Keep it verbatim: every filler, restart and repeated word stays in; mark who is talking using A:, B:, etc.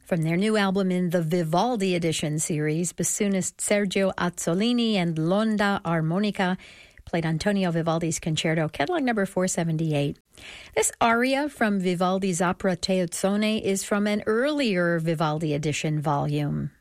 A: From their new album in the Vivaldi Edition series, bassoonist Sergio Azzolini and L'Onda Armonica played Antonio Vivaldi's Concerto, catalog number four seventy-eight. This aria from Vivaldi's opera Teozzone is from an earlier Vivaldi Edition volume.